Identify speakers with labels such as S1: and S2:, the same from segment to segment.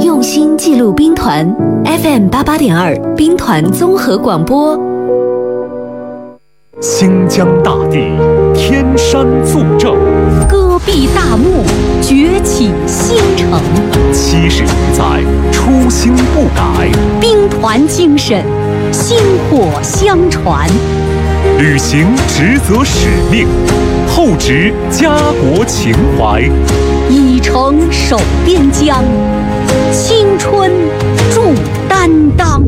S1: 用心记录兵团 FM88.2 兵团综合广播。
S2: 新疆大地，天山作证，
S3: 戈壁大漠，崛起新城。
S2: 70余载，初心不改，
S3: 兵团精神，薪火相传。
S2: 履行职责使命，厚植家国情怀，
S3: 以诚守边疆，青春铸担当。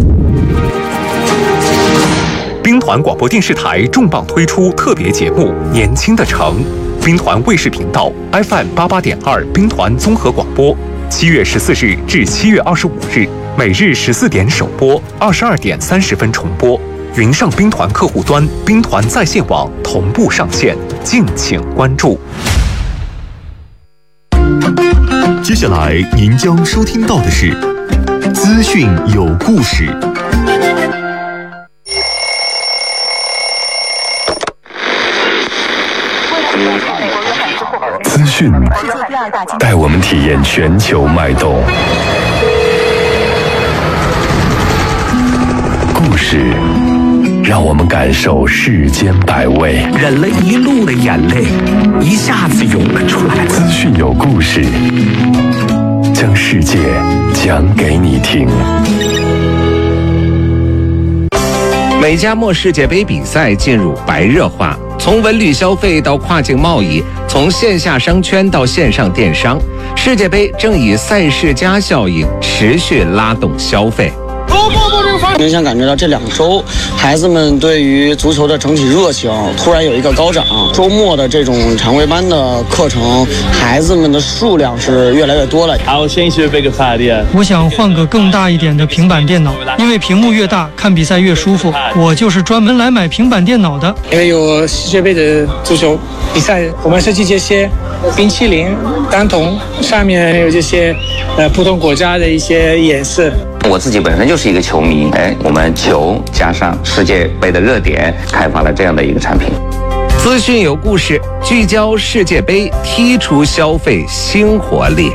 S2: 兵团广播电视台重磅推出特别节目《年轻的城》，兵团卫视频道 FM88.2 兵团综合广播，7月14日至7月25日，每日14点首播，22点30分重播。云上兵团客户端、兵团在线网同步上线，敬请关注。
S4: 接下来您将收听到的是资讯有故事。资讯带我们体验全球脉动，故事让我们感受世间百味，
S5: 忍了一路的眼泪一下子涌了出来。
S4: 资讯有故事，将世界讲给你听。
S6: 美加墨世界杯比赛进入白热化，从文旅消费到跨境贸易，从线下商圈到线上电商，世界杯正以赛事加效应持续拉动消费。
S7: 明显感觉到这2周孩子们对于足球的整体热情突然有一个高涨，周末的这种常规班的课程，孩子们的数量是越来越多了。
S8: 我想换个更大一点的平板电脑，因为屏幕越大看比赛越舒服，我就是专门来买平板电脑的。
S9: 因为有世界杯的足球比赛，我们设计这些冰淇淋、单筒，上面有这些不同国家的一些颜色。
S10: 我自己本身就是一个球迷，我们球加上世界杯的热点，开发了这样的一个产品。
S6: 资讯有故事，聚焦世界杯，踢出消费新活力。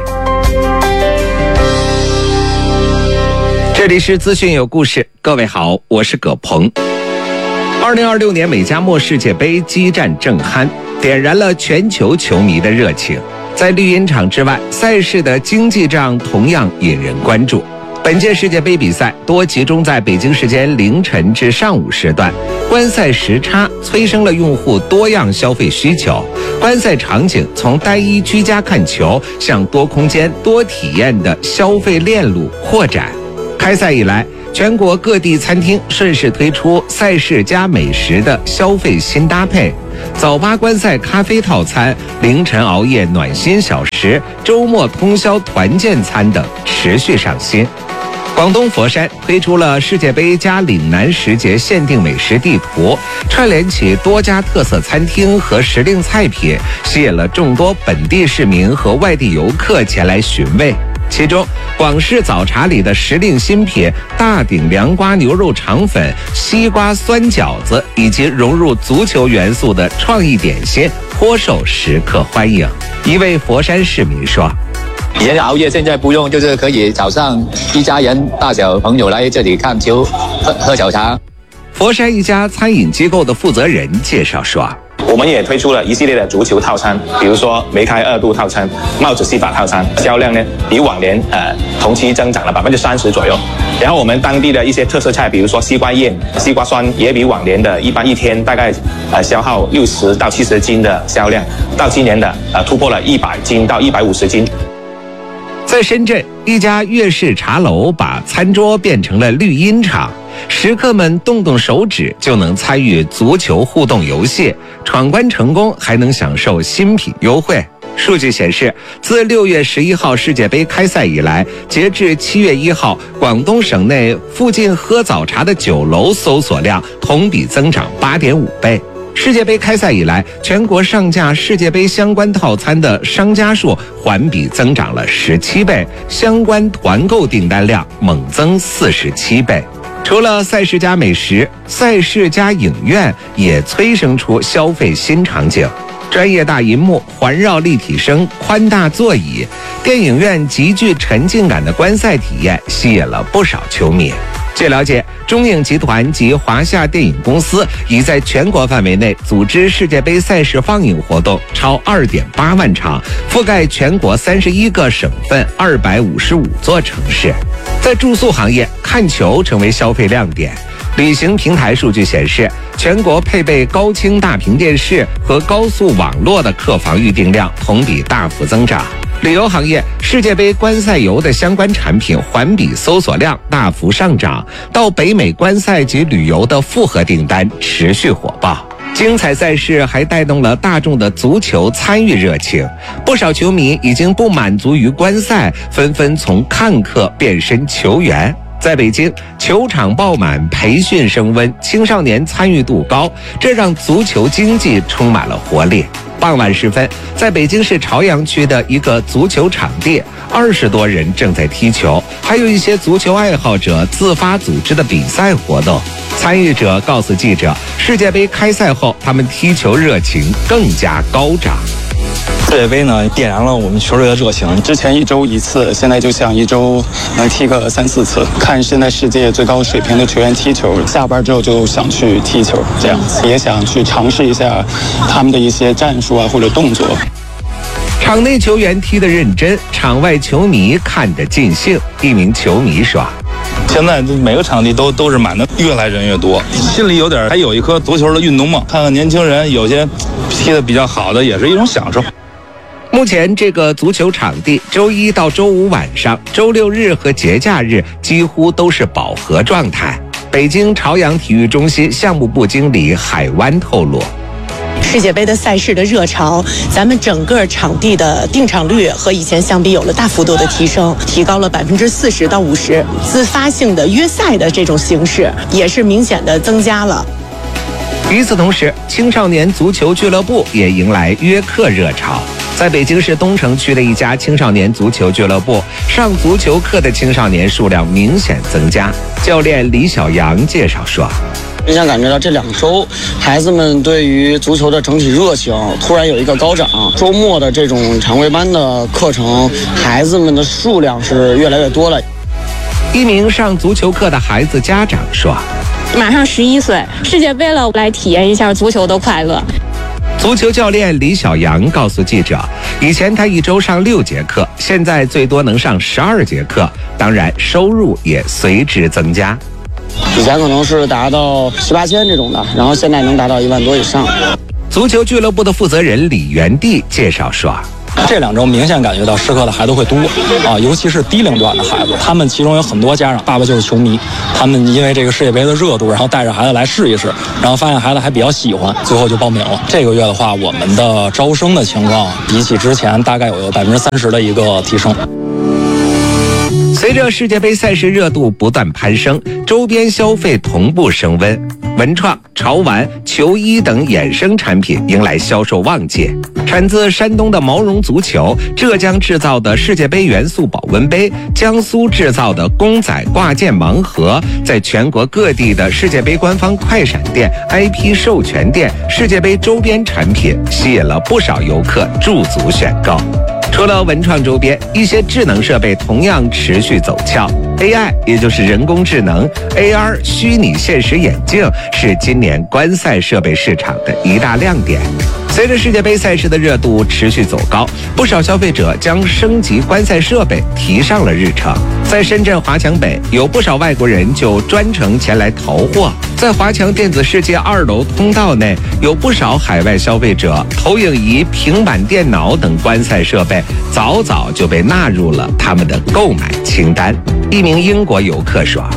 S6: 这里是资讯有故事，各位好，我是葛鹏。2026年美加墨世界杯激战正酣，点燃了全球球迷的热情。在绿茵场之外，赛事的经济账同样引人关注。本届世界杯比赛多集中在北京时间凌晨至上午时段，观赛时差催生了用户多样消费需求，观赛场景从单一居家看球向多空间多体验的消费链路扩展。开赛以来，全国各地餐厅顺势推出赛事加美食的消费新搭配，早八观赛咖啡套餐、凌晨熬夜暖心小食、周末通宵团建餐等持续上新。广东佛山推出了世界杯加岭南时节限定美食地图，串联起多家特色餐厅和时令菜品，吸引了众多本地市民和外地游客前来寻味。其中，广式早茶里的时令新品大鼎凉瓜牛肉肠粉、西瓜酸饺子，以及融入足球元素的创意点心，颇受食客欢迎。一位佛山市民说：
S11: 以前熬夜，现在不用，就是可以早上一家人大小朋友来这里看球，喝早茶。
S6: 佛山一家餐饮机构的负责人介绍说：
S12: 我们也推出了一系列的足球套餐，比如说梅开2度套餐、帽子戏法套餐，销量呢比往年同期增长了30%左右。然后我们当地的一些特色菜，比如说西瓜宴、西瓜酸，也比往年的一般一天大概消耗60到70斤的销量，到今年的突破了100斤到150斤。
S6: 在深圳，一家粤式茶楼把餐桌变成了绿茵场，食客们动动手指就能参与足球互动游戏，闯关成功还能享受新品优惠。数据显示，自6月11号世界杯开赛以来，截至7月1号，广东省内附近喝早茶的酒楼搜索量同比增长8.5倍。世界杯开赛以来，全国上架世界杯相关套餐的商家数环比增长了17倍，相关团购订单量猛增47倍。除了赛事加美食，赛事加影院也催生出消费新场景。 专业大银幕、环绕立体声、宽大座椅，电影院极具沉浸感的观赛体验吸引了不少球迷。据了解，中影集团及华夏电影公司已在全国范围内组织世界杯赛事放映活动超2.8万场，覆盖全国31个省份、255座城市。在住宿行业，看球成为消费亮点。旅行平台数据显示，全国配备高清大屏电视和高速网络的客房预订量同比大幅增长。旅游行业，世界杯观赛游的相关产品环比搜索量大幅上涨，到北美观赛及旅游的复合订单持续火爆。精彩赛事还带动了大众的足球参与热情，不少球迷已经不满足于观赛，纷纷从看客变身球员。在北京，球场爆满，培训升温，青少年参与度高，这让足球经济充满了活力。傍晚时分，在北京市朝阳区的一个足球场地，20多人正在踢球，还有一些足球爱好者自发组织的比赛活动。参与者告诉记者，世界杯开赛后，他们踢球热情更加高涨。
S13: 世界杯呢，点燃了我们球队的热情。之前1周1次，现在就像1周能踢个3、4次。看现在世界最高水平的球员踢球，下班之后就想去踢球，这样子也想去尝试一下他们的一些战术啊或者动作。
S6: 场内球员踢得认真，场外球迷看得尽兴。一名球迷说：“
S14: 现在每个场地都是满的，越来人越多，心里还有一颗足球的运动梦。看看年轻人有些踢得比较好的，也是一种享受。”
S6: 目前这个足球场地周1到周5晚上、周6日和节假日几乎都是饱和状态。北京朝阳体育中心项目部经理海湾透露，
S15: 世界杯的赛事的热潮，咱们整个场地的订场率和以前相比有了大幅度的提升，提高了40%到50%。自发性的约赛的这种形式也是明显的增加了。
S6: 与此同时，青少年足球俱乐部也迎来约课热潮。在北京市东城区的一家青少年足球俱乐部，上足球课的青少年数量明显增加。教练李小阳介绍说，
S7: 明显感觉到这2周，孩子们对于足球的整体热情突然有一个高涨。周末的这种常规班的课程，孩子们的数量是越来越多了。
S6: 一名上足球课的孩子家长说，
S16: 马上11岁，世界杯了，来体验一下足球的快乐。
S6: 足球教练李小阳告诉记者，以前他1周上6节课，现在最多能上12节课，当然收入也随之增加。
S7: 以前可能是达到7、8千这种的，然后现在能达到1万多以上。
S6: 足球俱乐部的负责人李元帝介绍说，
S13: 这2周明显感觉到试课的孩子会多啊，尤其是低龄段的孩子，他们其中有很多家长爸爸就是球迷，他们因为这个世界杯的热度，然后带着孩子来试一试，然后发现孩子还比较喜欢，最后就报名了。这个月的话，我们的招生的情况比起之前大概有30%的一个提升。
S6: 随着世界杯赛事热度不断攀升，周边消费同步升温，文创、潮玩、球衣等衍生产品迎来销售旺季。产自山东的毛绒足球，浙江制造的世界杯元素保温杯，江苏制造的公仔挂件盲盒，在全国各地的世界杯官方快闪店、IP 授权店，世界杯周边产品吸引了不少游客驻足选购。除了文创周边，一些智能设备同样持续走俏。AI 也就是人工智能 AR 虚拟现实眼镜是今年观赛设备市场的一大亮点。随着世界杯赛事的热度持续走高，不少消费者将升级观赛设备提上了日程。在深圳华强北，有不少外国人就专程前来淘货。在华强电子世界2楼通道内，有不少海外消费者投影仪、平板电脑等观赛设备早早就被纳入了他们的购买清单。一名英国游客说，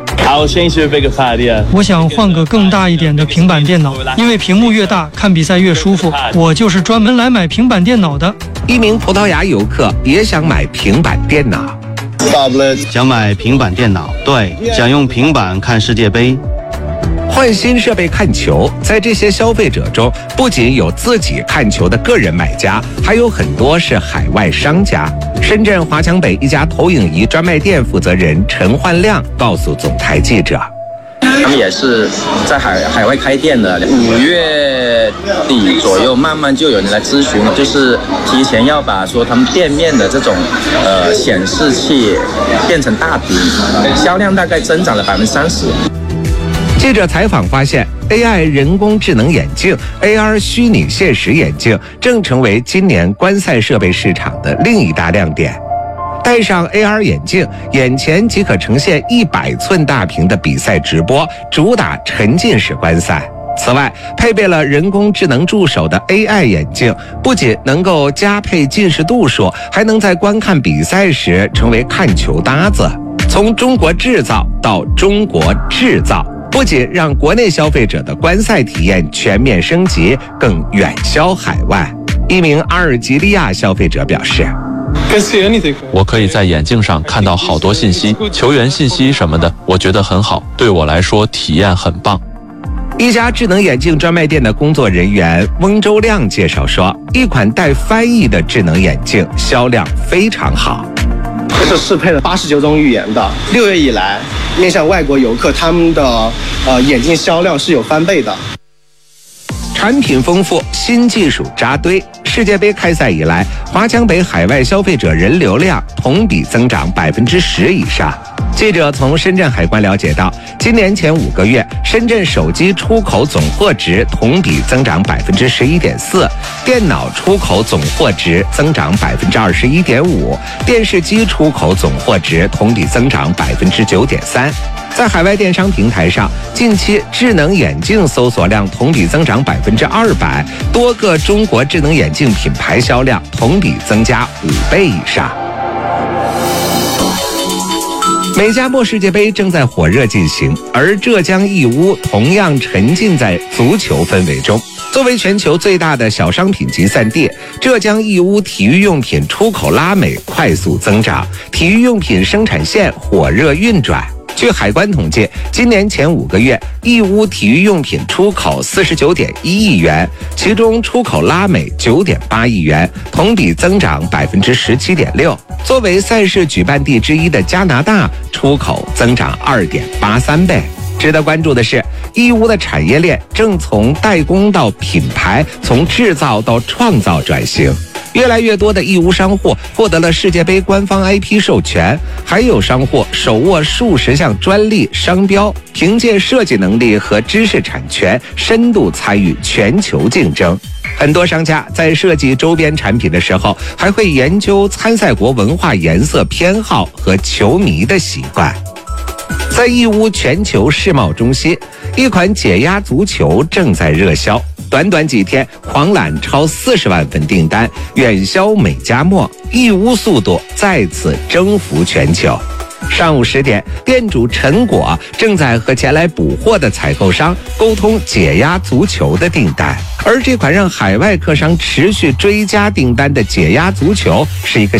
S8: 我想换个更大一点的平板电脑，因为屏幕越大，看比赛越舒服。我就是专门来买平板电脑的。
S6: 一名葡萄牙游客也想买平板电脑，
S17: 想买平板电脑，对，想用平板看世界杯。
S6: 换新设备看球，在这些消费者中，不仅有自己看球的个人买家，还有很多是海外商家。深圳华强北一家投影仪专卖店负责人陈焕亮告诉总台记者，
S18: 他们们也是在海外开店的，5月底左右慢慢就有人来咨询，就是提前要把说他们店面的这种显示器变成大屏，销量大概增长了30%。
S6: 记者采访发现 ，AI 人工智能眼镜、AR 虚拟现实眼镜正成为今年观赛设备市场的另一大亮点。戴上 AR 眼镜，眼前即可呈现100寸大屏的比赛直播，主打沉浸式观赛。此外，配备了人工智能助手的 AI 眼镜，不仅能够加配近视度数，还能在观看比赛时成为看球搭子。从中国制造到中国制造，不仅让国内消费者的观赛体验全面升级，更远销海外。一名阿尔及利亚消费者表示，
S19: 我可以在眼镜上看到好多信息，球员信息什么的，我觉得很好，对我来说体验很棒。
S6: 一家智能眼镜专卖店的工作人员翁周亮介绍说，一款带翻译的智能眼镜销量非常好。
S20: 这是适配了89种语言的，6月以来面向外国游客，他们的眼镜销量是有翻倍的。
S6: 产品丰富，新技术扎堆。世界杯开赛以来，华强北海外消费者人流量同比增长10%以上。记者从深圳海关了解到，今年前5个月，深圳手机出口总货值同比增长11.4%，电脑出口总货值增长21.5%，电视机出口总货值同比增长9.3%。在海外电商平台上，近期智能眼镜搜索量同比增长200%，多个中国智能眼镜品牌销量同比增加5倍以上。美加墨世界杯正在火热进行，而浙江义乌同样沉浸在足球氛围中。作为全球最大的小商品集散地，浙江义乌体育用品出口拉美快速增长，体育用品生产线火热运转。据海关统计，今年前5个月，义乌体育用品出口49.1亿元，其中出口拉美9.8亿元，同比增长17.6%。作为赛事举办地之一的加拿大，出口增长2.83倍。值得关注的是，义乌的产业链正从代工到品牌，从制造到创造转型。越来越多的义乌商户获得了世界杯官方 IP 授权，还有商户手握数十项专利商标，凭借设计能力和知识产权，深度参与全球竞争。很多商家在设计周边产品的时候，还会研究参赛国文化颜色偏好和球迷的习惯。在义乌全球世贸中心，一款解压足球正在热销，短短几天狂揽超40万份订单，远销美加墨，义乌速度再次征服全球。上午10点，店主陈果正在和前来补货的采购商沟通解压足球的订单，而这款让海外客商持续追加订单的解压足球是一个